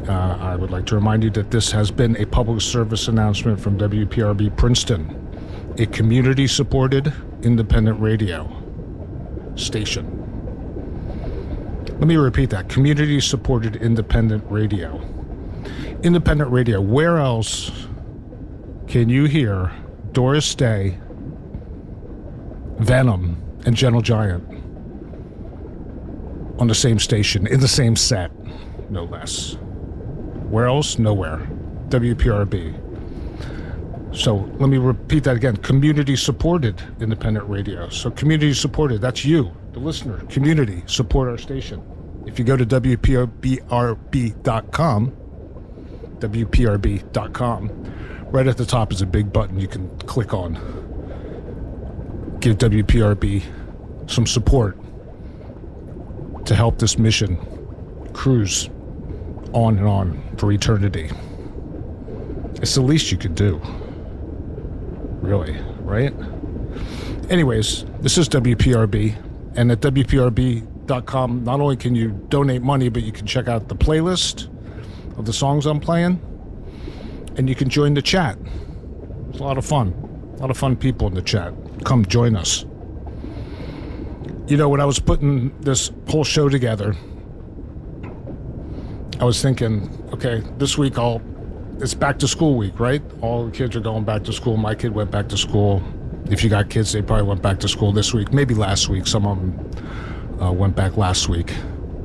I would like to remind you that this has been a public service announcement from WPRB Princeton, a community-supported independent radio station. Let me repeat that. Community-supported independent radio. Independent radio. Where else can you hear Doris Day, Venom, and Gentle Giant on the same station, in the same set, no less? Where else? Nowhere. WPRB. So let me repeat that again. Community-supported independent radio. So community-supported, that's you, the listener. Community, support our station. If you go to WPRB.com, right at the top is a big button you can click on. Give WPRB some support to help this mission cruise on and on for eternity. It's the least you could do. Really, right? Anyways, this is WPRB, and at WPRB.com, not only can you donate money, but you can check out the playlist of the songs I'm playing, and you can join the chat. It's a lot of fun. A lot of fun people in the chat. Come join us. You know, when I was putting this whole show together, I was thinking, okay, this week it's back to school week, right? All the kids are going back to school. My kid went back to school. If you got kids, they probably went back to school this week, maybe last week. Some of them went back last week.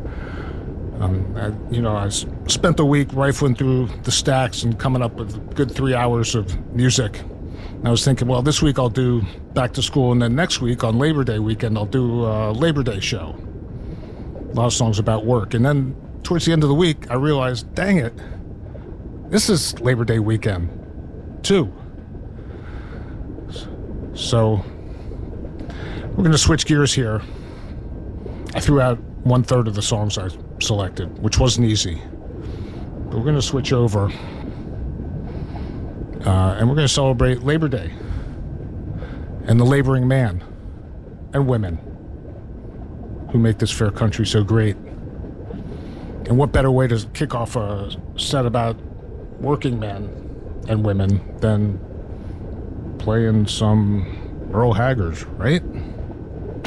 I spent the week rifling through the stacks and coming up with a good 3 hours of music. And I was thinking, well, this week I'll do back to school, and then next week on Labor Day weekend, I'll do a Labor Day show. A lot of songs about work. And then towards the end of the week, I realized, dang it, this is Labor Day weekend, too. So we're going to switch gears here. I threw out 1/3 of the songs I selected, which wasn't easy. But we're going to switch over, and we're going to celebrate Labor Day and the laboring man and women who make this fair country so great. And what better way to kick off a set about working men and women than playing some Earl Haggard, right?